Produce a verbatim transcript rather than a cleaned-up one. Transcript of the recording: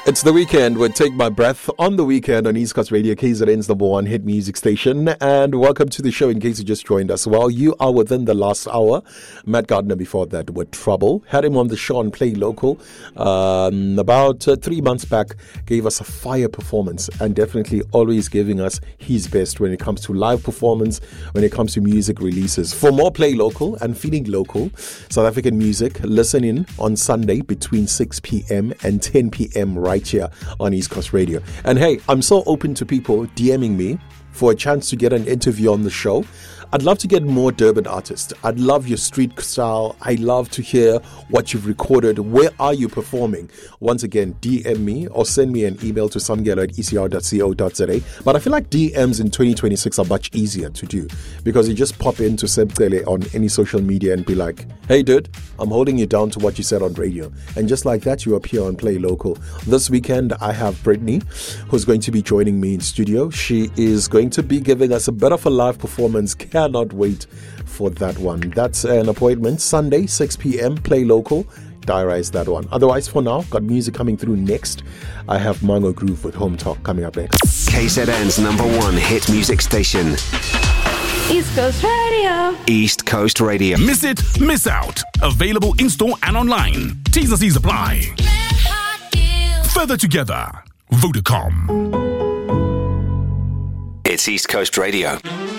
It's the weekend. We'll take my breath on the weekend on East Coast Radio, K Z N's number one hit music station. And welcome to the show in case you just joined us. Well, you are within the last hour. Matt Gardner before that with Trouble. Had him on the show on Play Local um, about uh, three months back. Gave us a fire performance and definitely always giving us his best when it comes to live performance, when it comes to music releases. For more Play Local and feeling local, South African music, listen in on Sunday between six p.m. and ten p.m. right here on East Coast Radio. And hey, I'm so open to people DMing me for a chance to get an interview on the show. I'd love to get more Durban artists. I'd love your street style. I love to hear what you've recorded. Where are you performing? Once again, D M me or send me an email to samgelo at e c r dot co dot z a. But I feel like D Ms in twenty twenty-six are much easier to do because you just pop into Semcele on any social media and be like, hey dude, I'm holding you down to what you said on radio. And just like that, you appear on Play Local. This weekend, I have Brittany, who's going to be joining me in studio. She is going to be giving us a bit of a live performance. Cannot wait for that one. That's an appointment Sunday six p.m. Play Local. Diarize that one. Otherwise, for now, got music coming through next. I have Mango Groove with Home Talk coming up next. K Z N's number one hit music station. East Coast Radio. East Coast Radio. Miss it, miss out. Available in-store and online. T's and C's apply. Further together. Vodacom. It's East Coast Radio.